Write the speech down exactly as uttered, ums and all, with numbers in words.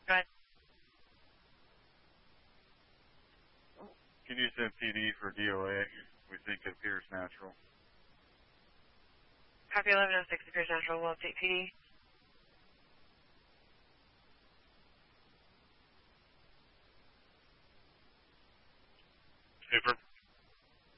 Go ahead. Can you send P D for D O A? We think it appears natural. Copy eleven oh six appears natural. We'll update P D. Super.